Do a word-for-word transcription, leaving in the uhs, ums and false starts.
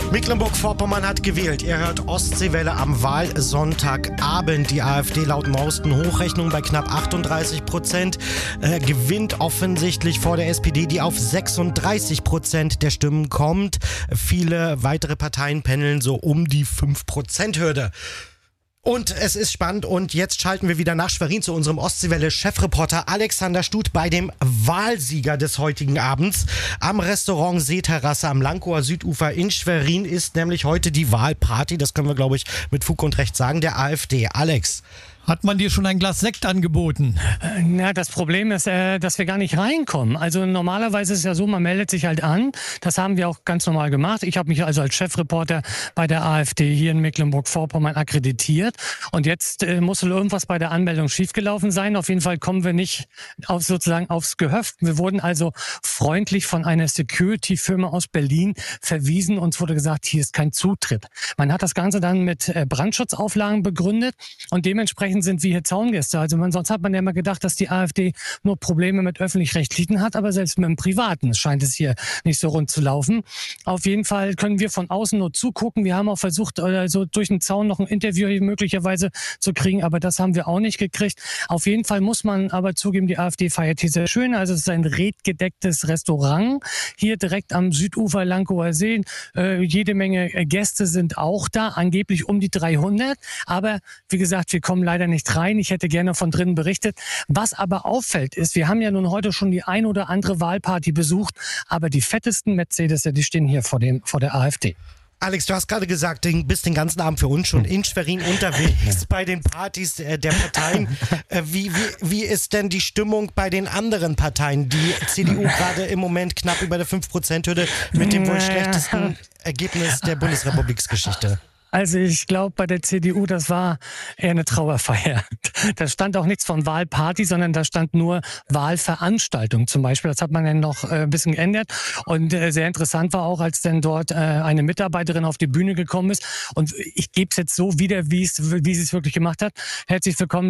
Mecklenburg-Vorpommern hat gewählt. Ihr hört Ostseewelle am Wahlsonntagabend. Die AfD laut neuesten Hochrechnungen bei knapp achtunddreißig Prozent äh, gewinnt offensichtlich vor der S P D, die auf sechsunddreißig Prozent der Stimmen kommt. Viele weitere Parteien pendeln so um die fünf Prozent Hürde. Und es ist spannend und jetzt schalten wir wieder nach Schwerin zu unserem Ostseewelle-Chefreporter Alexander Stut bei dem Wahlsieger des heutigen Abends. Am Restaurant Seeterrasse am Lankower Südufer in Schwerin ist nämlich heute die Wahlparty, das können wir glaube ich mit Fug und Recht sagen, der AfD. Alex. Hat man dir schon ein Glas Sekt angeboten? Na, das Problem ist, äh, dass wir gar nicht reinkommen. Also normalerweise ist es ja so, man meldet sich halt an. Das haben wir auch ganz normal gemacht. Ich habe mich also als Chefreporter bei der AfD hier in Mecklenburg-Vorpommern akkreditiert. Und jetzt äh, muss irgendwas bei der Anmeldung schiefgelaufen sein. Auf jeden Fall kommen wir nicht auf, sozusagen aufs Gehöft. Wir wurden also freundlich von einer Security-Firma aus Berlin verwiesen. Uns wurde gesagt, hier ist kein Zutritt. Man hat das Ganze dann mit äh, Brandschutzauflagen begründet und dementsprechend sind wir hier Zaungäste. Also man, sonst hat man ja immer gedacht, dass die AfD nur Probleme mit Öffentlich-Rechtlichen hat, aber selbst mit dem Privaten scheint es hier nicht so rund zu laufen. Auf jeden Fall können wir von außen nur zugucken. Wir haben auch versucht, also durch den Zaun noch ein Interview möglicherweise zu kriegen, aber das haben wir auch nicht gekriegt. Auf jeden Fall muss man aber zugeben, die AfD feiert hier sehr schön. Also es ist ein redgedecktes Restaurant hier direkt am Südufer Lankower See. Äh, jede Menge Gäste sind auch da, angeblich um die dreihundert. Aber wie gesagt, wir kommen leider nicht rein. Ich hätte gerne von drinnen berichtet. Was aber auffällt ist, wir haben ja nun heute schon die ein oder andere Wahlparty besucht, aber die fettesten Mercedes, die stehen hier vor dem, vor der AfD. Alex, du hast gerade gesagt, du bist den ganzen Abend für uns schon in Schwerin unterwegs bei den Partys äh, der Parteien. Äh, wie, wie, wie ist denn die Stimmung bei den anderen Parteien? Die C D U gerade im Moment knapp über der fünf Prozent Hürde mit dem wohl schlechtesten Ergebnis der Bundesrepubliksgeschichte. Also ich glaube, bei der C D U, das war eher eine Trauerfeier. Da stand auch nichts von Wahlparty, sondern da stand nur Wahlveranstaltung zum Beispiel. Das hat man dann noch äh, ein bisschen geändert. Und äh, sehr interessant war auch, als dann dort äh, eine Mitarbeiterin auf die Bühne gekommen ist. Und ich gebe es jetzt so wieder, wie es, wie sie es wirklich gemacht hat. Herzlich willkommen.